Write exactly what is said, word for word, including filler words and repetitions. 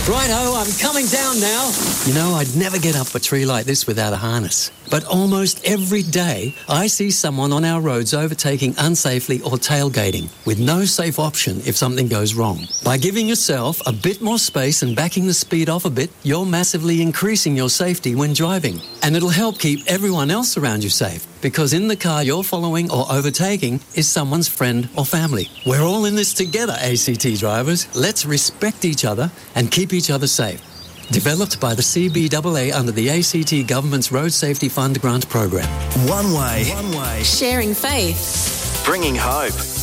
Righto, I'm coming down now. You know, I'd never get up a tree like this without a harness. But almost every day, I see someone on our roads overtaking unsafely or tailgating, with no safe option if something goes wrong. By giving yourself a bit more space and backing the speed off a bit, you're massively increasing your safety when driving. And it'll help keep everyone else around you safe, because in the car you're following or overtaking is someone's friend or family. We're all in this together, A C T drivers. Let's respect each other and keep each other safe. Developed by the C B A A under the A C T Government's Road Safety Fund grant program. One way. One way. Sharing faith. Bringing hope.